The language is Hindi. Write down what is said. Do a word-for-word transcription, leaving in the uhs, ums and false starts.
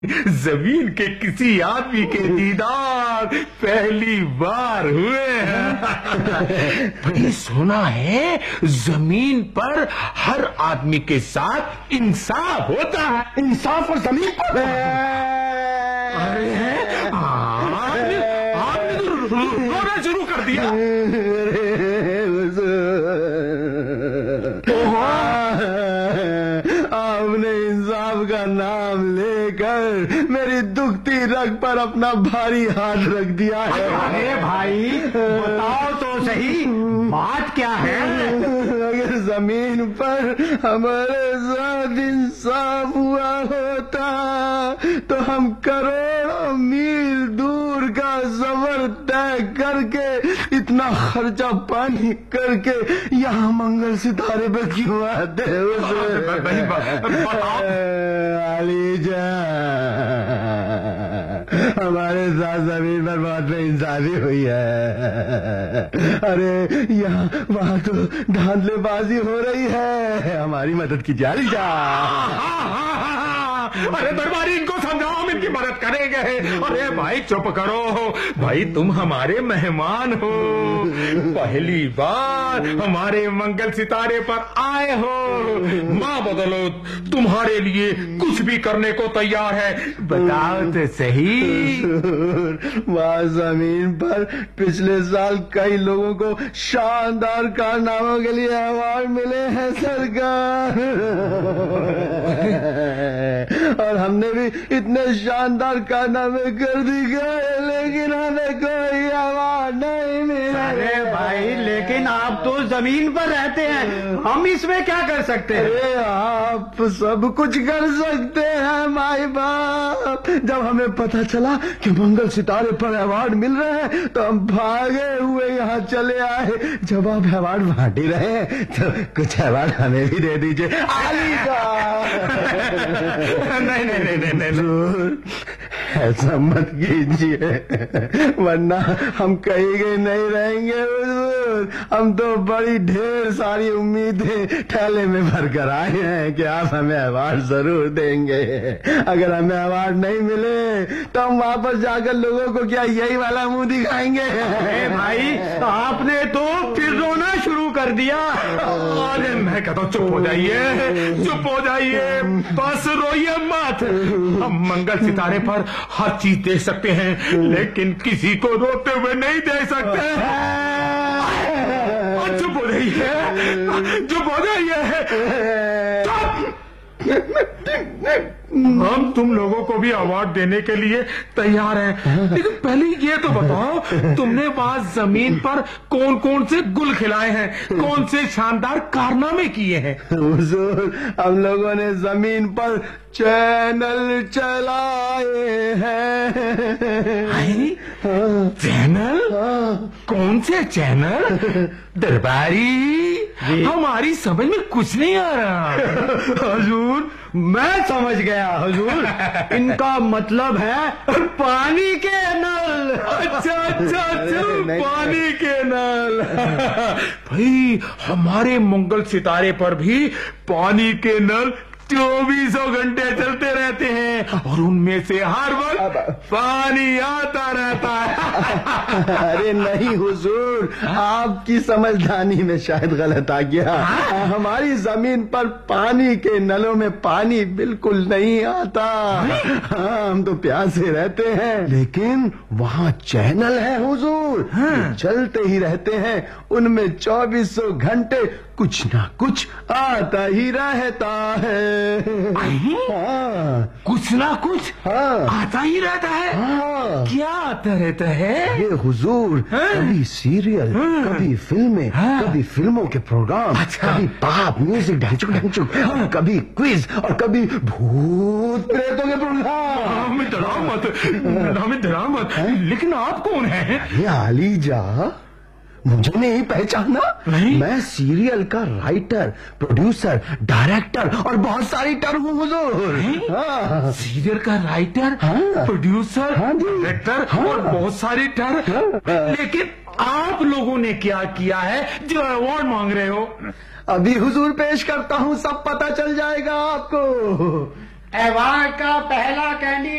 जमीन के किसी आदमी के दीदार पहली बार हुए हैं। भाई सुना है जमीन पर हर आदमी के साथ इंसाफ होता है। इंसाफ और जमीन पर? अरे आपने आपने तो रोना शुरू कर दिया। आपने इंसाफ का नाम लेकर मेरी दुखती रग पर अपना भारी हाथ रख दिया है। अरे भाई बताओ तो सही, बात क्या है? अगर जमीन पर हमारे साथ इंसाफ हुआ होता तो हम करोड़ों मील दूर का सफर तय करके इतना खर्चा पानी करके यहाँ मंगल सितारे पे क्यों आते? आलीजा, हमारे साथ जमीन पर बहुत बेइंसाफी हुई है। अरे यहाँ वहाँ तो धांधलेबाजी हो रही है, हमारी मदद कीजिए आलीजा। अरे दरबारी इनको समझाओ, हम इनकी मदद करेंगे। अरे भाई चुप करो भाई, तुम हमारे मेहमान हो, पहली बार हमारे मंगल सितारे पर आए हो। माँ बदलो तुम्हारे लिए कुछ भी करने को तैयार है, बताओ तो सही। वहाँ जमीन पर पिछले साल कई लोगों को शानदार कारनामों के लिए अवार्ड मिले हैं सरकार, और हमने भी इतने शानदार कारनामे कर दिखाए, लेकिन हमें कोई अवार्ड नहीं मिला। अरे भाई लेकिन आप तो जमीन पर रहते हैं, हम इसमें क्या कर सकते हैं? अरे आप सब कुछ कर सकते हैं माई बाप। जब हमें पता चला कि मंगल सितारे पर अवार्ड मिल रहे हैं तो हम भागे हुए यहाँ चले आए। जब आप अवार्ड बांट ही रहे हैं तो कुछ अवार्ड हमें भी दे दीजिए। आली का नहीं नहीं नहीं नहीं, नहीं, नहीं। ऐसा मत कीजिए वरना हम कहीं गए नहीं रहेंगे हुजूर। हम तो बड़ी ढेर सारी उम्मीदें थैले में भर कर आए हैं कि आप हमें अवार्ड जरूर देंगे। अगर हमें अवार्ड नहीं मिले तो हम वापस जाकर लोगों को क्या यही वाला मुंह दिखाएंगे? अरे भाई आपने तो फिर रोना शुरू कर दिया। अरे मैं कहता हूँ चुप हो जाइए, चुप हो जाइए, बस रोइए मत। हम मंगल सितारे पर हर चीज देख सकते हैं, लेकिन किसी को रोते हुए नहीं देख सकते। चुप हो जाइए, चुप हो जाइए। हम तुम लोगों को भी अवार्ड देने के लिए तैयार हैं, लेकिन पहले ये तो बताओ तुमने वहां जमीन पर कौन कौन से गुल खिलाए हैं, कौन से शानदार कारनामे किए हैं? हुजूर हम लोगों ने जमीन पर चैनल चलाए हैं। चैनल? कौन से चैनल? दरबारी हमारी समझ में कुछ नहीं आ रहा। हुजूर मैं समझ गया हुजूर, इनका मतलब है पानी के नल। अच्छा अच्छा अच्छा, पानी के नल। भाई हमारे मंगल सितारे पर भी पानी के नल चौबीसों घंटे चलते रहते हैं और उनमें से हर वक्त पानी आता रहता है। अरे नहीं हुजूर, आपकी समझदारी में शायद गलत आ गया। हमारी जमीन पर पानी के नलों में पानी बिल्कुल नहीं आता। हाँ, हम तो प्यासे रहते हैं, लेकिन वहाँ चैनल है हुजूर, हाँ। चलते ही रहते हैं, उनमें चौबीसों घंटे कुछ ना कुछ आता ही रहता है। हाँ। कुछ ना कुछ हाँ। आता ही रहता है। हाँ। क्या आता रहता है? ये हुजूर, हाँ। कभी सीरियल, हाँ। कभी फिल्में, हाँ। कभी फिल्मों के प्रोग्राम, अच्छा। कभी पॉप म्यूजिक ढंचुक ढंचुक, हाँ। कभी क्विज और कभी भूत प्रेतों के प्रोग्राम। हमें डराओ मत, हमें डराओ मत। लेकिन आप कौन हैं? अरे आलीजा, मुझे नहीं पहचाना? नहीं? मैं सीरियल का राइटर, प्रोड्यूसर, डायरेक्टर और बहुत सारी टर हूँ हुजूर। हाँ। सीरियल का राइटर, हाँ। प्रोड्यूसर, हाँ डायरेक्टर, हाँ। और बहुत सारी टर, हाँ। लेकिन आप लोगों ने क्या किया है जो अवार्ड मांग रहे हो? अभी हुजूर पेश करता हूँ, सब पता चल जाएगा आपको। अवार्ड का पहला कैंडिडेट